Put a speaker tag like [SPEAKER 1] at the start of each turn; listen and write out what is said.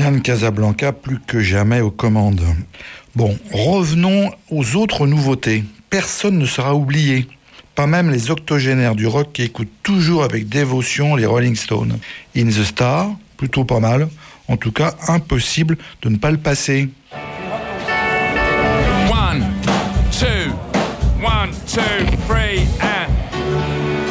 [SPEAKER 1] Suzanne Casablanca, plus que jamais aux commandes. Bon, revenons aux autres nouveautés. Personne ne sera oublié. Pas même les octogénaires du rock qui écoutent toujours avec dévotion les Rolling Stones. In the Star, plutôt pas mal. En tout cas, impossible de ne pas le passer.
[SPEAKER 2] 1, 2, 1, 2, 3.